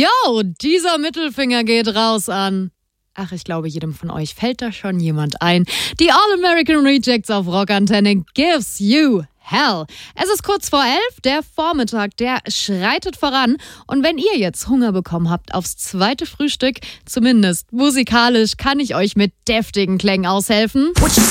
Yo, dieser Mittelfinger geht raus an. Ach, ich glaube, jedem von euch fällt da schon jemand ein. Die All-American Rejects auf Rockantenne gives you hell. Es ist kurz vor 11, der Vormittag, der schreitet voran. Und wenn ihr jetzt Hunger bekommen habt aufs zweite Frühstück, zumindest musikalisch, kann ich euch mit deftigen Klängen aushelfen.